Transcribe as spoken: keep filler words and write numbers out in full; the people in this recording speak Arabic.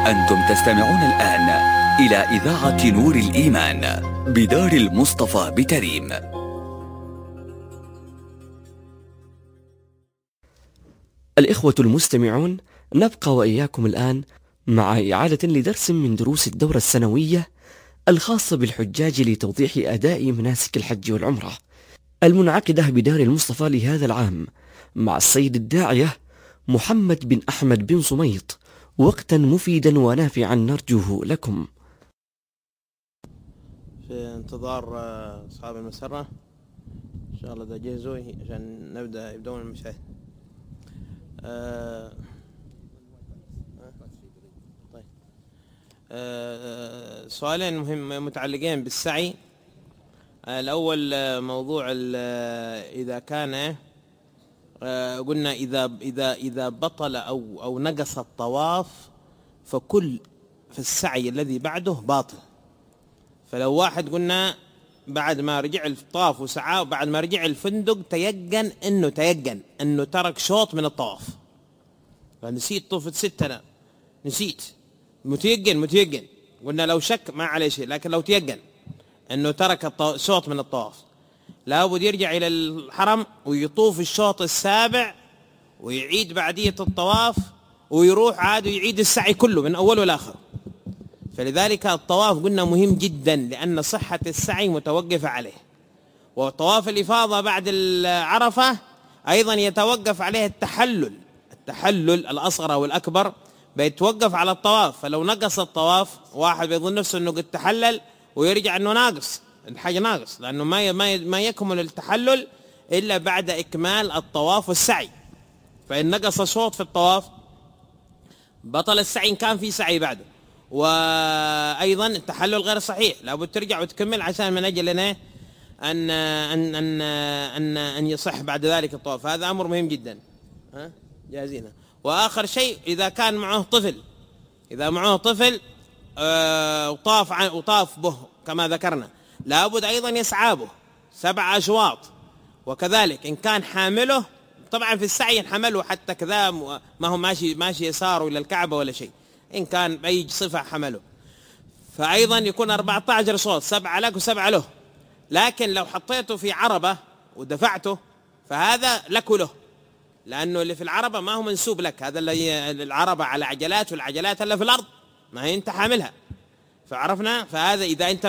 أنتم تستمعون الآن إلى إذاعة نور الإيمان بدار المصطفى بتريم. الإخوة المستمعون، نبقى وإياكم الآن مع إعادة لدرس من دروس الدورة السنوية الخاصة بالحجاج لتوضيح أداء مناسك الحج والعمرة المنعقدة بدار المصطفى لهذا العام مع السيد الداعية محمد بن أحمد بن صميط، وقتا مفيدا ونافعا نرجوه لكم. في انتظار أصحاب المسرة إن شاء الله إذا جهزوا عشان نبدأ يبدون المشاهد. أه طيب أه سؤالين مهم متعلقين بالسعي. الأول موضوع إذا كان أه قلنا إذا إذا إذا بطل أو أو نقص الطواف فكل في السعي الذي بعده باطل. فلو واحد قلنا بعد ما رجع الطواف وسعى وبعد ما رجع الفندق تيقن انه تيقن انه ترك شوط من الطواف، فنسيت طوفة ستة أنا نسيت متيقن متيقن قلنا لو شك ما عليه شيء، لكن لو تيقن انه ترك شوط من الطواف لابد يرجع الى الحرم ويطوف الشوط السابع ويعيد بعدية الطواف ويروح عاد ويعيد السعي كله من اوله لاخره. فلذلك الطواف قلنا مهم جدا لأن صحة السعي متوقفة عليه، وطواف الإفاضة بعد العرفة أيضا يتوقف عليه التحلل التحلل الأصغر أو الأكبر بيتوقف على الطواف. فلو نقص الطواف واحد بيظن نفسه أنه قد تحلل ويرجع أنه ناقص الحاجة ناقص، لأنه ما ما يكمل التحلل إلا بعد إكمال الطواف والسعي. فإن نقص شوط في الطواف بطل السعي إن كان في سعي بعده. وأيضا التحلل غير صحيح، لابد ترجع وتكمل عشان من أجل أن أن أن أن أن, أن يصح بعد ذلك الطواف. هذا أمر مهم جدا. ها جاهزين. وآخر شيء إذا كان معه طفل إذا معه طفل آه وطاف عن وطاف به كما ذكرنا لابد أيضا يسعى به سبع أشواط. وكذلك إن كان حامله طبعا في السعي حمله حتى كذا ما هو ماشي ماشي يساره إلى الكعبة ولا شيء، إن كان بأي صفة حمله فأيضا يكون أربعة عشر شوط، سبعة لك وسبعة له. لكن لو حطيته في عربة ودفعته فهذا لك له، لأنه اللي في العربة ما هو منسوب لك، هذا اللي العربة على عجلات والعجلات اللي في الأرض ما هي أنت حاملها. فعرفنا فهذا إذا أنت